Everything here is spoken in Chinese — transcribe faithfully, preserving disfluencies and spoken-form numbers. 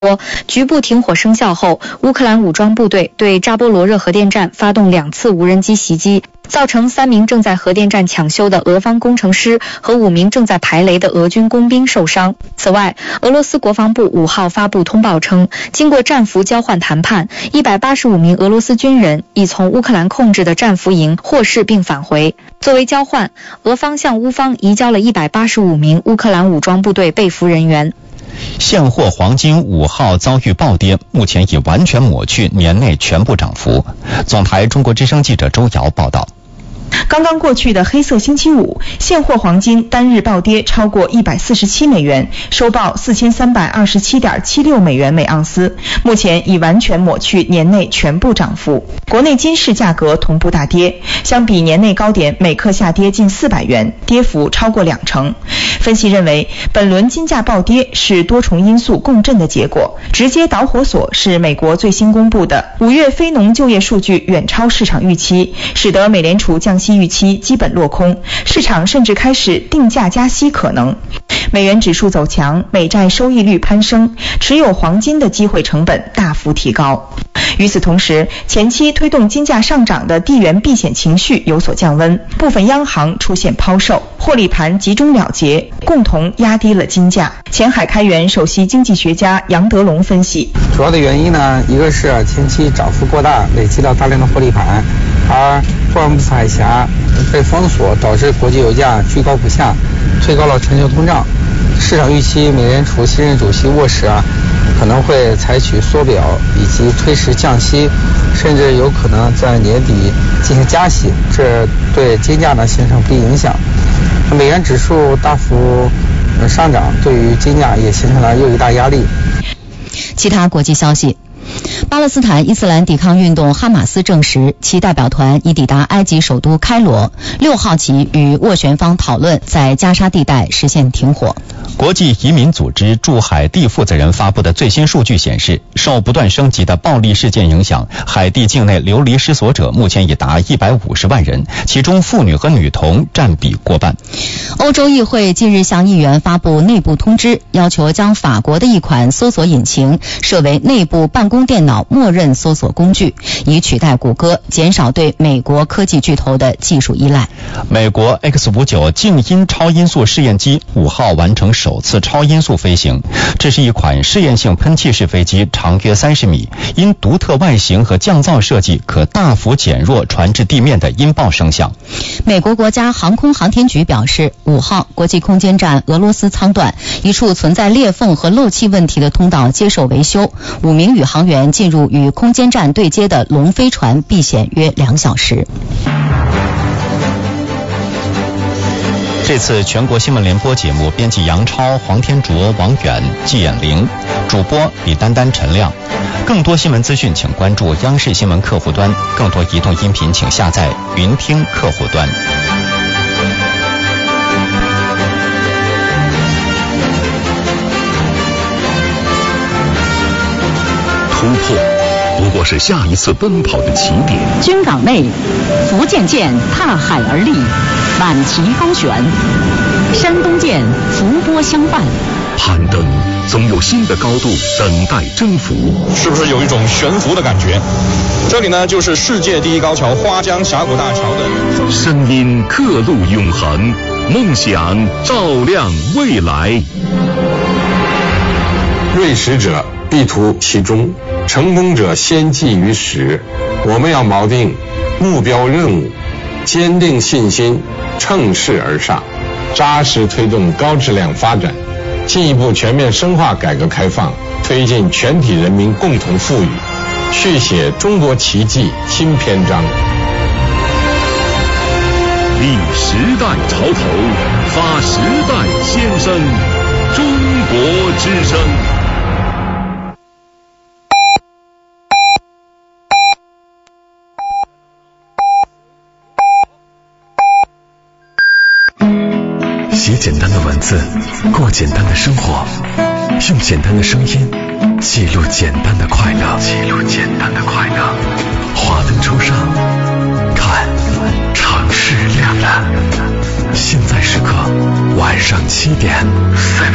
局部停火生效后，乌克兰武装部队对扎波罗热核电站发动两次无人机袭击，造成三名正在核电站抢修的俄方工程师和五名正在排雷的俄军工兵受伤。此外，俄罗斯国防部五号发布通报称，经过战俘交换谈判，一百八十五名俄罗斯军人已从乌克兰控制的战俘营获释并返回。作为交换，俄方向乌方移交了一百八十五名乌克兰武装部队被俘人员。 现货黄金五号遭遇暴跌，目前已完全抹去年内全部涨幅。总台中国之声记者周瑶报道。 刚刚过去的黑色星期五，现货黄金单日暴跌超过一百四十七美元，收报四千三百二十七点七六美元每盎司，目前已完全抹去年内全部涨幅。国内金市价格同步大跌，相比年内高点每克下跌近四百元，跌幅超过两成。分析认为，本轮金价暴跌是多重因素共振的结果，直接导火索是美国最新公布的五月非农就业数据远超市场预期，使得美联储降息预期基本落空，市场甚至开始定价加息可能。美元指数走强，美债收益率攀升，持有黄金的机会成本大幅提高。与此同时，前期推动金价上涨的地缘避险情绪有所降温，部分央行出现抛售，获利盘集中了结，共同压低了金价。前海开源首席经济学家杨德龙分析， 主要的原因呢，一个是前期涨幅过大，累积了大量的获利盘，而霍尔木兹海峡被封锁，导致国际油价居高不下，推高了全球通胀。市场预期美联储新任主席沃什啊，可能会采取缩表以及推迟降息，甚至有可能在年底进行加息，这对金价呢形成不利影响。美元指数大幅上涨，对于金价也形成了又一大压力。 其他国际消息。巴勒斯坦伊斯兰抵抗运动哈马斯证实，其代表团已抵达埃及首都开罗，六号起与斡旋方讨论在加沙地带实现停火。 国际移民组织驻海地负责人发布的最新数据显示，受不断升级的暴力事件影响，海地境内流离失所者目前已达一百五十万人，其中妇女和女童占比过半。 欧洲议会近日向议员发布内部通知，要求将法国的一款搜索引擎设为内部办公电脑默认搜索工具，以取代谷歌，减少对美国科技巨头的技术依赖。 美国 X 五十九 静音超音速试验机五号完成首次超音速飞行，这是一款试验性喷气式飞机，长约三十米，因独特外形和降噪设计，可大幅减弱传至地面的音爆声响。 美国国家航空航天局表示，五号国际空间站俄罗斯舱段一处存在裂缝和漏气问题的通道接受维修，五名宇航员进入与空间站对接的龙飞船避险约两小时。 这次全国新闻联播节目编辑杨超、黄天卓、王远、季衍玲，主播李丹丹、陈亮。更多新闻资讯请关注央视新闻客户端，更多移动音频请下载云听客户端。 突破不过是下一次奔跑的起点。 军港内，福建舰踏海而立，满旗高悬；山东舰伏波相伴。 攀登总有新的高度等待征服， 是不是有一种悬浮的感觉？这里呢，就是世界第一高桥花江峡谷大桥的声音，刻录永恒，梦想照亮未来。 锐识者必图其中，成功者先记于始。我们要锚定目标任务，坚定信心，乘势而上，扎实推动高质量发展，进一步全面深化改革开放，推进全体人民共同富裕，续写中国奇迹新篇章。 立时代潮头，发时代先声，中国之声。 写简单的文字，过简单的生活，用简单的声音记录简单的快乐，记录简单的快乐。华灯初上，看城市亮了。现在时刻晚上七点。